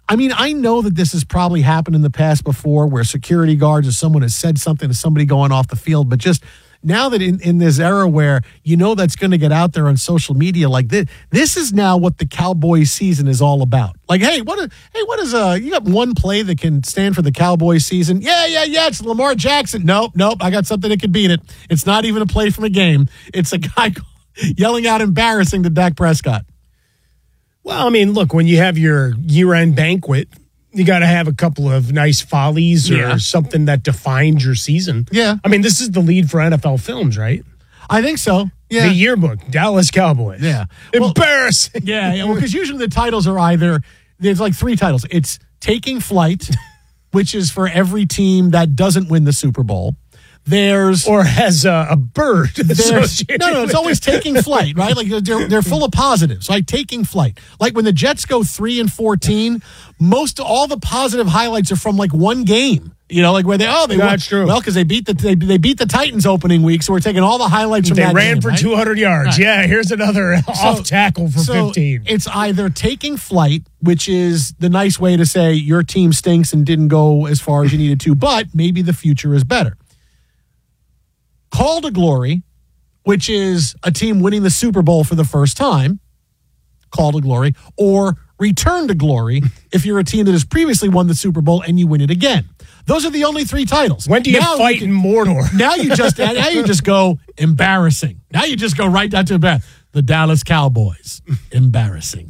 I mean, I know that this has probably happened in the past before where security guards or someone has said something to somebody going off the field, but just now that in this era where that's going to get out there on social media like this is now what the Cowboys season is all about. Like, hey, what is you got one play that can stand for the Cowboys season? Yeah, it's Lamar Jackson. Nope, I got something that could beat it. It's not even a play from a game. It's a guy yelling out embarrassing to Dak Prescott. Well, I mean, look, when you have your year-end banquet, you got to have a couple of nice follies or something that defines your season. Yeah. I mean, this is the lead for NFL films, right? I think so. Yeah. The yearbook, Dallas Cowboys. Yeah. Embarrassing. Yeah, because usually the titles are there's like three titles. It's Taking Flight, which is for every team that doesn't win the Super Bowl. Or has a bird. It's always Taking Flight, right? Like they're full of positives, like Taking Flight. Like when the Jets go 3-14, all the positive highlights are from like one game. Like where they won. That's true. Well, because they beat the Titans opening week, so we're taking all the highlights from that game. They ran for 200 yards. Right. Yeah, here's another off tackle for 15. It's either Taking Flight, which is the nice way to say your team stinks and didn't go as far as you needed to, but maybe the future is better. Call to Glory, which is a team winning the Super Bowl for the first time, Call to Glory, or Return to Glory if you're a team that has previously won the Super Bowl and you win it again. Those are the only three titles. When do you fight in Mordor? Now you just go embarrassing. Now you just go right down to the Dallas Cowboys. Embarrassing.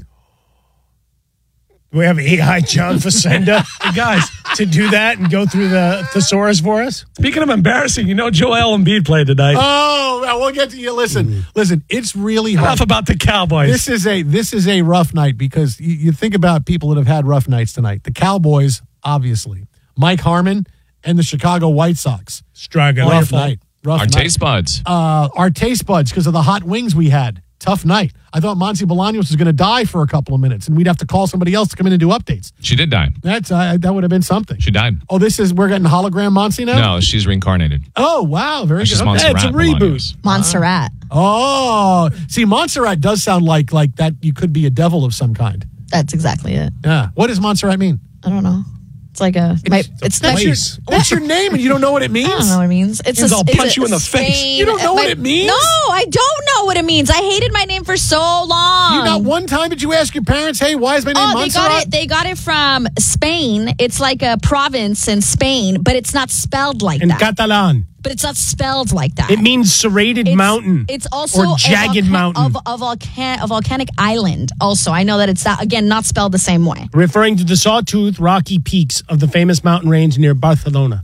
Do we have AI John Facenda, guys, to do that and go through the thesaurus for us? Speaking of embarrassing, Joel Embiid played tonight. Oh, we'll get to you. Listen, it's really hard. Enough about the Cowboys. This is a rough night because you think about people that have had rough nights tonight. The Cowboys, obviously. Mike Harmon and the Chicago White Sox. Struggling. Rough night. Our taste buds. Our taste buds because of the hot wings we had. Tough night. I thought Monty Bolaños was going to die for a couple of minutes, and we'd have to call somebody else to come in and do updates. She did die. That would have been something. She died. Oh, we're getting hologram Monty now? No, she's reincarnated. Oh, wow. Very good. Montserrat it's a reboot. Montserrat. Oh. See, Montserrat does sound like that you could be a devil of some kind. That's exactly it. Yeah. What does Montserrat mean? I don't know. It's like what's your name and you don't know what it means? I don't know what it means. I'll punch you in the face. You don't know what it means? No, I don't know what it means. I hated my name for so long. Not one time did you ask your parents, hey, why is my name Montserrat? They got it from Spain. It's like a province in Spain, but it's not spelled like that. In Catalan. But it's not spelled like that. It means serrated mountain. It's also or jagged mountain. A volcanic island. Also, I know that it's not spelled the same way. Referring to the sawtooth rocky peaks of the famous mountain range near Barcelona.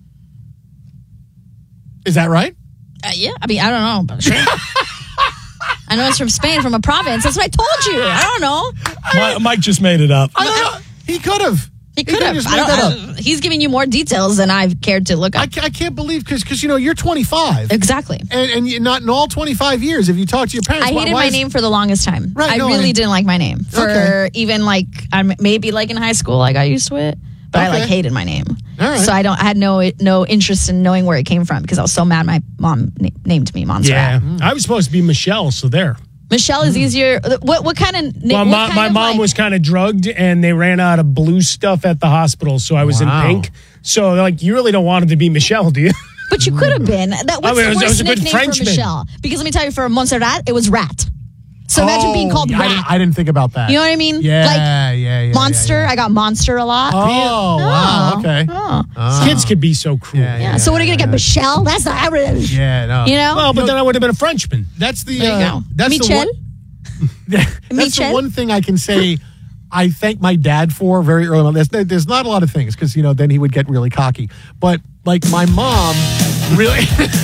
Is that right? Yeah. I mean, I don't know, but sure. I know it's from Spain, from a province. That's what I told you. I don't know. Mike just made it up. I don't know. He could have. He could have. He's giving you more details than I've cared to look up. I can't believe because you're 25. Exactly. And you're not in all 25 years. If you talk to your parents, I hated my name for the longest time. Right, I really didn't like my name for even maybe in high school I got used to it, but I hated my name. All right. So I had no interest in knowing where it came from because I was so mad my mom named me Montserrat. Yeah, I was supposed to be Michelle, so there. Michelle is easier. What kind of name? Well, my mom was kind of drugged, and they ran out of blue stuff at the hospital, so I was in pink. So they're like, you really don't want it to be Michelle, do you? But you could have been. What's the worst nickname for Michelle? Because let me tell you, for Montserrat, it was Rat. So imagine being called Rat. I didn't think about that. You know what I mean? Yeah. Monster. Yeah. I got Monster a lot. Oh, wow. Okay. Kids could be so cruel. Yeah. So what are you going to get? Michelle? That's the average. Yeah, no. You know? Well, but then I would have been a Frenchman. That's the... There you go. That's Michel? That's the one thing I can say I thank my dad for very early on. There's not a lot of things because, then he would get really cocky. But, my mom really...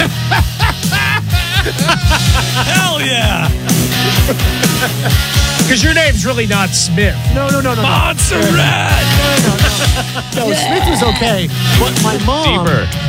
Hell yeah! Because your name's really not Smith. No. Montserrat! No, Smith was okay. But my mom... Deeper.